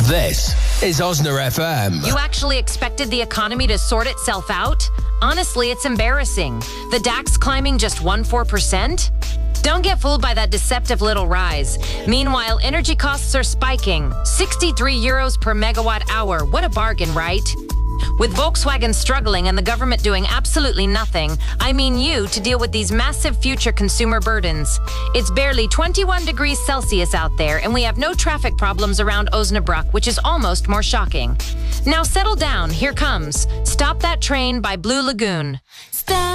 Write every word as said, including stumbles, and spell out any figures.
This is Osna F M. You actually expected the economy to sort itself out? Honestly, it's embarrassing. The DAX climbing just one point four percent? Don't get fooled by that deceptive little rise. Meanwhile, energy costs are spiking. sixty-three euros per megawatt hour. What a bargain, right? With Volkswagen struggling and the government doing absolutely nothing, I mean you to deal with these massive future consumer burdens. It's barely twenty-one degrees Celsius out there, and we have no traffic problems around Osnabrück, which is almost more shocking. Now settle down, here comes Stop That Train by Blue Lagoon. Stop.